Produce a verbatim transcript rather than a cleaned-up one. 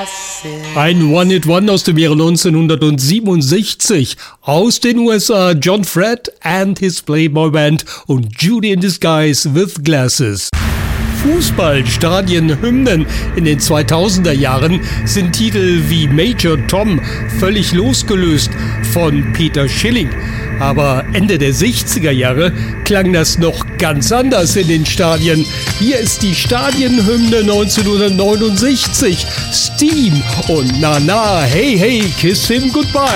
Ein One-Hit-One aus dem Jahre neunzehnhundertsiebenundsechzig. Aus den U S A John Fred and his Playboy Band und Judy in Disguise with Glasses. Fußballstadienhymnen in den zweitausender Jahren sind Titel wie Major Tom völlig losgelöst von Peter Schilling. Aber Ende der sechziger Jahre klang das noch ganz anders in den Stadien. Hier ist die Stadienhymne neunzehnhundertneunundsechzig. Steam und Na Na, Hey Hey, Kiss Him Goodbye.